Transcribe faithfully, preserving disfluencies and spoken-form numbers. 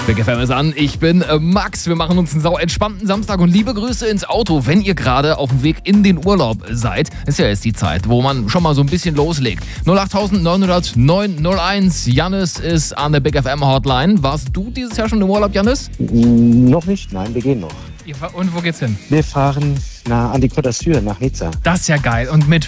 Big F M ist an, ich bin äh, Max. Wir machen uns einen sau entspannten Samstag und liebe Grüße ins Auto, wenn ihr gerade auf dem Weg in den Urlaub seid. Ist ja jetzt die Zeit, wo man schon mal so ein bisschen loslegt. null acht neun null null neun null eins. Jannis ist an der Big F M Hotline. Warst du dieses Jahr schon im Urlaub, Jannis? Noch nicht, nein, wir gehen noch. Und wo geht's hin? Wir fahren na, an die Côte d'Azur nach Nizza. Das ist ja geil. Und mit